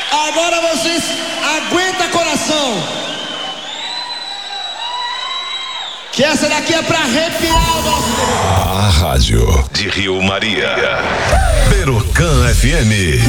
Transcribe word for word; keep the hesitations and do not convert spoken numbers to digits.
Agora vocês aguenta coração, que essa daqui é pra arrepiar o nosso... A rádio de Rio Maria, Perocan F M.